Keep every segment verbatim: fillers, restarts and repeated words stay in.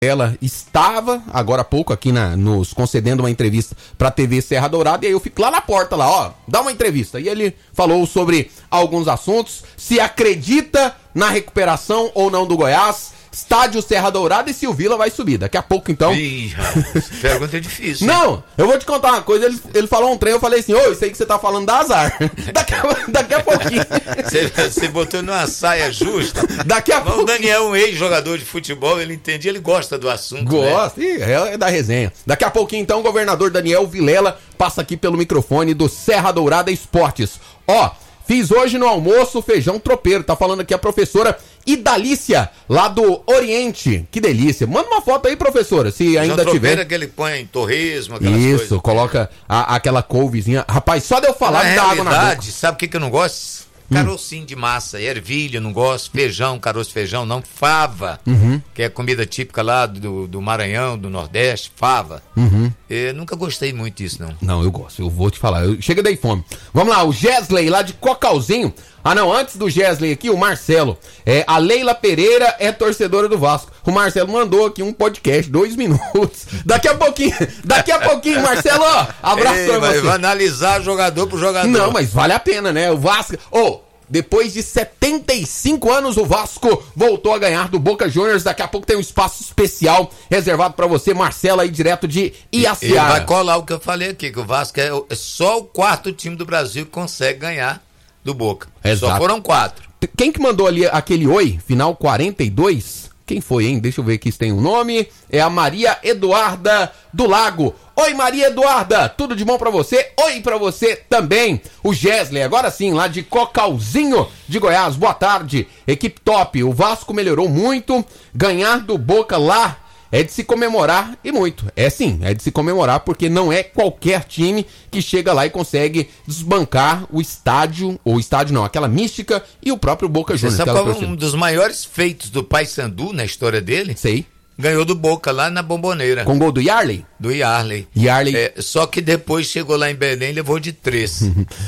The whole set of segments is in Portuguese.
Ela estava, agora há pouco, aqui na, nos concedendo uma entrevista para a T V Serra Dourada, e aí eu fico lá na porta, lá, ó, dá uma entrevista. E ele falou sobre alguns assuntos, se acredita na recuperação ou não do Goiás, estádio Serra Dourada e se o Vila vai subir. Daqui a pouco, então... Ih, rapaz, pergunta é difícil. Não, eu vou te contar uma coisa, ele, ele falou um trem, eu falei assim, ô, isso aí que você tá falando dá azar. Daqui a, daqui a pouquinho. Você, você botou numa saia justa. Daqui a pouco. O Daniel é um ex-jogador de futebol, ele entende, ele gosta do assunto. Gosta, né? Ih, é, é da resenha. Daqui a pouquinho, então, o governador Daniel Vilela passa aqui pelo microfone do Serra Dourada Esportes. Ó, fiz hoje no almoço feijão tropeiro, tá falando aqui a professora Idalícia, lá do Oriente. Que delícia. Manda uma foto aí, professora, se ainda feijão tiver. É que ele põe em torresmo, aquelas Isso, coisas. Isso, coloca a, aquela couvezinha. Rapaz, só de eu falar na dá água na boca. Sabe o que, que eu não gosto? Carocinho hum. de massa, ervilha, não gosto, feijão, caroço de feijão, não, fava, uhum. que é comida típica lá do, do Maranhão, do Nordeste, fava. Uhum. Eu nunca gostei muito disso, não. Não, eu gosto, eu vou te falar, eu... chega daí fome. Vamos lá, o Gesley lá de Cocalzinho. Ah não, antes do Gesley aqui, o Marcelo. É, a Leila Pereira é torcedora do Vasco. O Marcelo mandou aqui um podcast, dois minutos. Daqui a pouquinho, daqui a pouquinho, Marcelo, ó, abraço Ei, pra você. Vai analisar jogador por jogador. Não, mas vale a pena, né? O Vasco... Ô, oh, depois de setenta e cinco anos, o Vasco voltou a ganhar do Boca Juniors. Daqui a pouco tem um espaço especial reservado pra você, Marcelo, aí direto de Iaciara. Ele vai colar o que eu falei aqui, que o Vasco é, é só o quarto time do Brasil que consegue ganhar do Boca. Exato. Só foram quatro. Quem que mandou ali aquele oi, final quarenta e dois? Quem foi, hein? Deixa eu ver aqui se tem um nome. É a Maria Eduarda do Lago. Oi, Maria Eduarda, tudo de bom pra você? Oi pra você também. O Gesley, agora sim, lá de Cocalzinho de Goiás. Boa tarde, equipe top. O Vasco melhorou muito. Ganhar do Boca lá é de se comemorar e muito. É sim, é de se comemorar, porque não é qualquer time que chega lá e consegue desbancar o estádio, ou estádio não, aquela mística e o próprio Boca Juniors. Você sabe qual é um dos maiores feitos do Paysandu na história dele? Sei. Ganhou do Boca lá na Bomboneira. Com gol do Yarley? Do Yarley. Yarley. É, só que depois chegou lá em Belém e levou de três.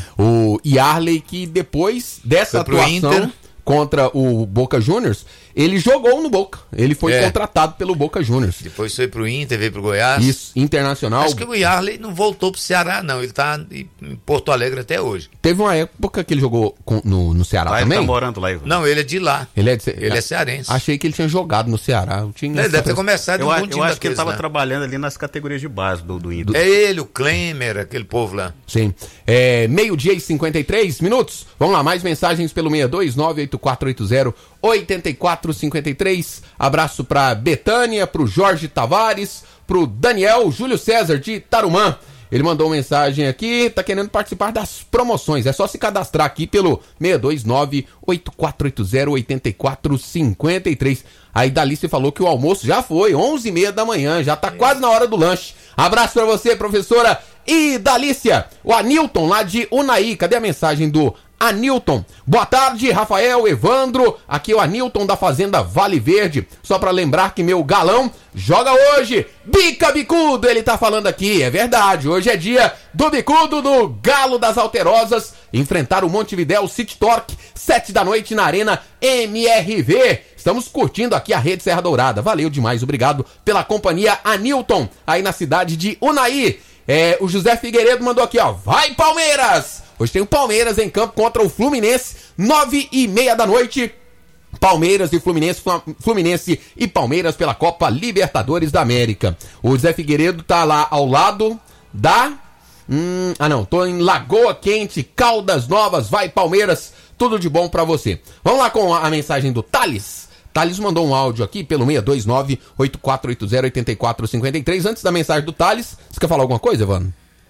O Yarley que depois dessa foi atuação Inter. Contra o Boca Juniors, ele jogou no Boca. Ele foi é. contratado pelo Boca Juniors. Depois foi pro Inter, veio pro Goiás. Isso, Internacional. Acho que o Yarley não voltou pro Ceará, não. Ele tá em Porto Alegre até hoje. Teve uma época que ele jogou com, no, no Ceará lá também? Ele tá morando lá, Ivan. Não, ele é de lá. Ele é, de, ele é cearense. Achei que ele tinha jogado no Ceará. Eu tinha ele deve ter começado eu, no a, time Eu acho que ele tava né? trabalhando ali nas categorias de base do, do Inter. É ele, o Klemer, aquele povo lá. Sim. É, meio-dia e cinquenta e três minutos. Vamos lá, mais mensagens pelo seis dois nove oito quatro oito zero oito quatro cinco três. Abraço pra Betânia, pro Jorge Tavares, pro Daniel Júlio César de Tarumã. Ele mandou uma mensagem aqui, tá querendo participar das promoções. É só se cadastrar aqui pelo seis dois nove oito quatro oito zero oito quatro cinco três. Aí Dalícia falou que o almoço já foi, onze e meia da manhã, já tá quase na hora do lanche. Abraço pra você, professora Idalícia. O Anilton lá de Unaí, cadê a mensagem do Anilton? Boa tarde, Rafael, Evandro, aqui é o Anilton da Fazenda Vale Verde, só pra lembrar que meu galão joga hoje, bica bicudo, ele tá falando aqui, é verdade, hoje é dia do bicudo do Galo das Alterosas, enfrentar o Montevidéu City Torque, sete da noite na Arena M R V, estamos curtindo aqui a Rede Serra Dourada, valeu demais, obrigado pela companhia, Anilton, aí na cidade de Unaí. É, o José Figueiredo mandou aqui, ó, vai Palmeiras! Hoje tem o Palmeiras em campo contra o Fluminense, nove e meia da noite. Palmeiras e Fluminense, Fluminense e Palmeiras pela Copa Libertadores da América. O José Figueiredo tá lá ao lado da... Hum, ah não, tô em Lagoa Quente, Caldas Novas, vai Palmeiras, tudo de bom pra você. Vamos lá com a, a mensagem do Thales. Thales mandou um áudio aqui pelo seis dois nove oito quatro oito zero oito quatro cinco três. Antes da mensagem do Thales, você quer falar alguma coisa, Evandro?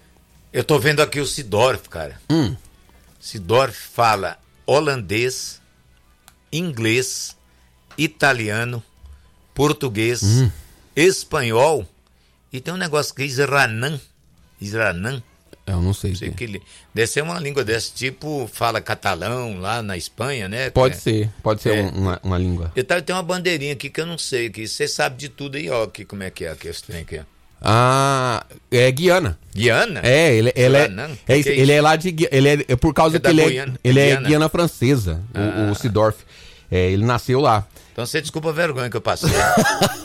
Eu tô vendo aqui o Sidorf, cara. Hum. Sidorf fala holandês, inglês, italiano, português, hum. espanhol e tem um negócio que é Isranan. Isranan. Eu não sei. sei que ele, deve ser uma língua desse tipo, fala catalão lá na Espanha, né? Pode é, ser, pode ser é, uma, uma língua. E tá, tem uma bandeirinha aqui que eu não sei, que você sabe de tudo aí, ó, aqui, como é que é que esse trem aqui, ó. Ah, é Guiana. Guiana? É, ele, ele, é, não, é, que é ele é lá de ele é, é por causa é que ele é, Guiana, ele é Guiana. Guiana francesa, ah. o, o Sidorf. É, ele nasceu lá. Então você desculpa a vergonha que eu passei.